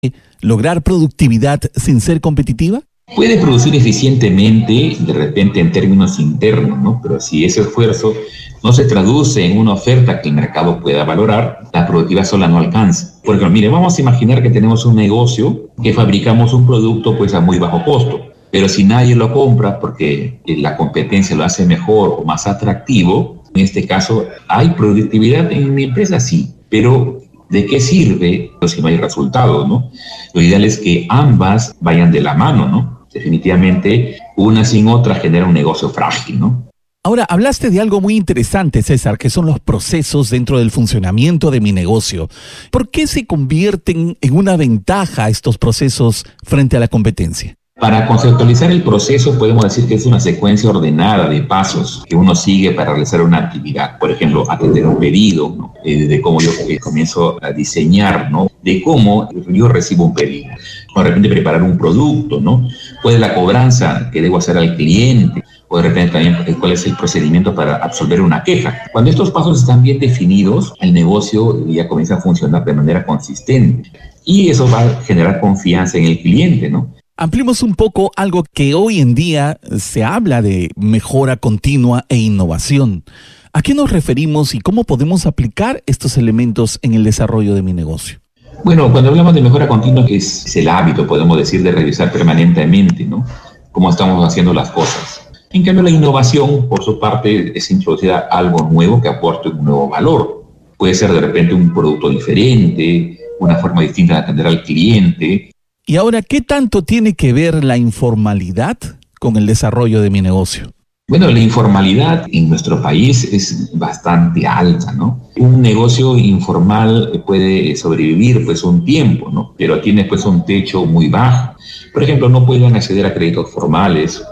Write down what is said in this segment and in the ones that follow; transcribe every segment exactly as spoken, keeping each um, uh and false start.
lograr productividad sin ser competitiva? Puede producir eficientemente, de repente en términos internos, ¿no? Pero si ese esfuerzo no se traduce en una oferta que el mercado pueda valorar, la productividad sola no alcanza. Por ejemplo, mire, vamos a imaginar que tenemos un negocio que fabricamos un producto pues a muy bajo costo, pero si nadie lo compra porque la competencia lo hace mejor o más atractivo, en este caso, ¿hay productividad en mi empresa? Sí, pero ¿de qué sirve pues, si no hay resultados, ¿no? Lo ideal es que ambas vayan de la mano, ¿no? Definitivamente, una sin otra genera un negocio frágil, ¿no? Ahora, hablaste de algo muy interesante, César, que son los procesos dentro del funcionamiento de mi negocio. ¿Por qué se convierten en una ventaja estos procesos frente a la competencia? Para conceptualizar el proceso podemos decir que es una secuencia ordenada de pasos que uno sigue para realizar una actividad. Por ejemplo, atender un pedido, ¿no? eh, de cómo yo eh, comienzo a diseñar, ¿no? De cómo yo recibo un pedido. O de repente preparar un producto, ¿no? Puede la cobranza que debo hacer al cliente. O de repente también cuál es el procedimiento para absolver una queja. Cuando estos pasos están bien definidos, el negocio ya comienza a funcionar de manera consistente. Y eso va a generar confianza en el cliente, ¿no? Ampliemos un poco algo que hoy en día se habla de mejora continua e innovación. ¿A qué nos referimos y cómo podemos aplicar estos elementos en el desarrollo de mi negocio? Bueno, cuando hablamos de mejora continua, que es, es el hábito, podemos decir, de revisar permanentemente, ¿no? Cómo estamos haciendo las cosas. En cambio, la innovación, por su parte, es introducir algo nuevo que aporte un nuevo valor. Puede ser de repente un producto diferente, una forma distinta de atender al cliente. Y ahora, ¿qué tanto tiene que ver la informalidad con el desarrollo de mi negocio? Bueno, la informalidad en nuestro país es bastante alta, ¿no? Un negocio informal puede sobrevivir pues un tiempo, ¿no? Pero tiene pues un techo muy bajo. Por ejemplo, no pueden acceder a créditos formales,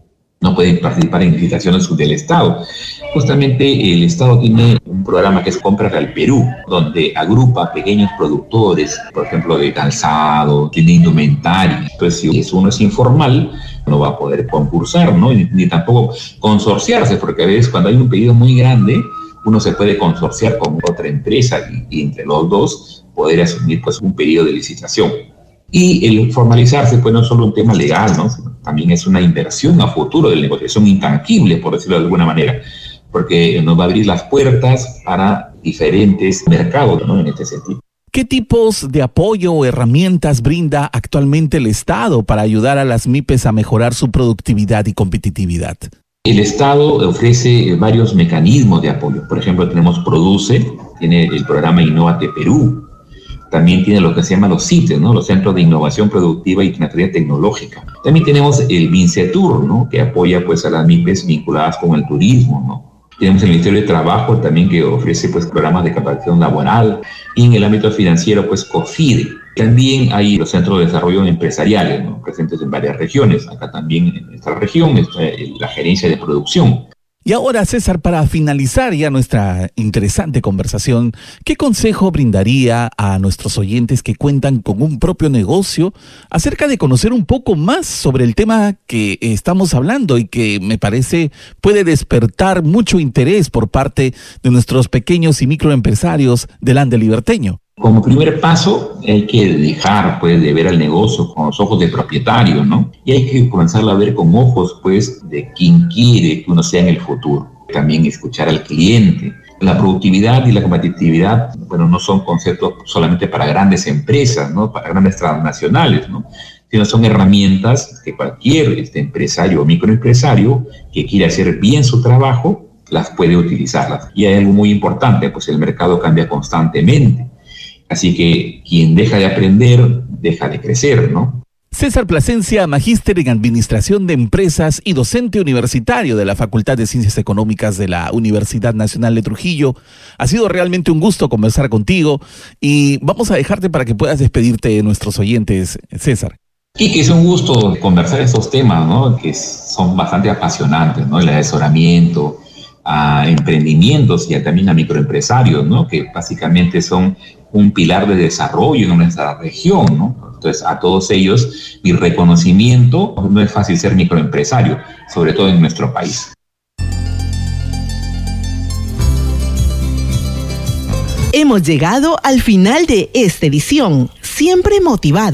no pueden participar en licitaciones del Estado. Justamente el Estado tiene un programa que es Compras al Perú, donde agrupa pequeños productores, por ejemplo, de calzado, de indumentaria. Entonces, si uno es informal, no va a poder concursar, ¿no? Ni, ni tampoco consorciarse, porque a veces cuando hay un pedido muy grande, uno se puede consorciar con otra empresa y, y entre los dos poder asumir pues, un pedido de licitación. Y el formalizarse, pues no es solo un tema legal, ¿no? También es una inversión a futuro del negocio, es un intangible, por decirlo de alguna manera, porque nos va a abrir las puertas para diferentes mercados, ¿no? En este sentido. ¿Qué tipos de apoyo o herramientas brinda actualmente el Estado para ayudar a las MIPYMES a mejorar su productividad y competitividad? El Estado ofrece varios mecanismos de apoyo. Por ejemplo, tenemos Produce, tiene el programa Innovate Perú. También tiene lo que se llama los C I T E, ¿no? Los Centros de Innovación Productiva y Transferencia Tecnológica. También tenemos el Vincetur, ¿no? Que apoya pues, a las MIPYMES vinculadas con el turismo, ¿no? Tenemos el Ministerio de Trabajo también que ofrece pues, programas de capacitación laboral. Y en el ámbito financiero, pues COFIDE. También hay los centros de desarrollo empresariales, ¿no? Presentes en varias regiones. Acá también en nuestra región está la gerencia de producción. Y ahora, César, para finalizar ya nuestra interesante conversación, ¿qué consejo brindaría a nuestros oyentes que cuentan con un propio negocio acerca de conocer un poco más sobre el tema que estamos hablando y que me parece puede despertar mucho interés por parte de nuestros pequeños y microempresarios del Ande Liberteño? Como primer paso, hay que dejar pues, de ver al negocio con los ojos de propietario, ¿no? Y hay que comenzarlo a ver con ojos pues, de quien quiere que uno sea en el futuro. También escuchar al cliente. La productividad y la competitividad, bueno, no son conceptos solamente para grandes empresas, ¿no? Para grandes transnacionales, ¿no? Sino son herramientas que cualquier este, empresario o microempresario que quiera hacer bien su trabajo, las puede utilizarlas. Y hay algo muy importante, pues el mercado cambia constantemente. Así que quien deja de aprender, deja de crecer, ¿no? César Plasencia, magíster en Administración de Empresas y docente universitario de la Facultad de Ciencias Económicas de la Universidad Nacional de Trujillo. Ha sido realmente un gusto conversar contigo y vamos a dejarte para que puedas despedirte de nuestros oyentes, César. Y que es un gusto conversar estos temas, ¿no? Que son bastante apasionantes, ¿no? El asesoramiento a emprendimientos y también a microempresarios, ¿no? Que básicamente son un pilar de desarrollo en nuestra región, ¿no? Entonces, a todos ellos, mi reconocimiento. No es fácil ser microempresario, sobre todo en nuestro país. Hemos llegado al final de esta edición, siempre motivada.